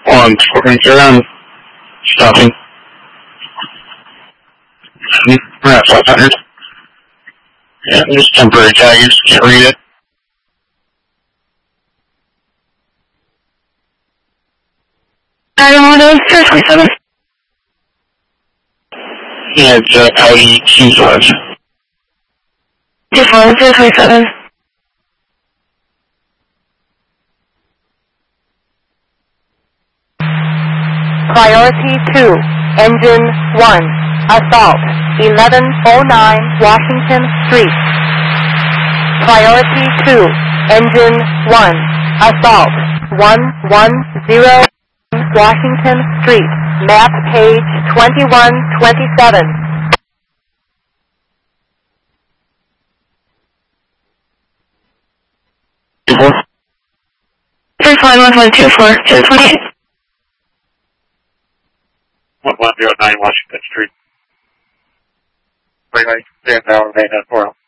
On around stopping. That's 500. Yeah, just temporary taggers. Can't read it. Automotive 227. Yeah, it's Audi Q5. 227. Priority 2, Engine 1, Assault, 1109 Washington Street. Priority 2, Engine 1, Assault, 110 Washington Street, map page 2127. 35124, 228. 1109 Washington Street. Freeway, stand hour, main at 4.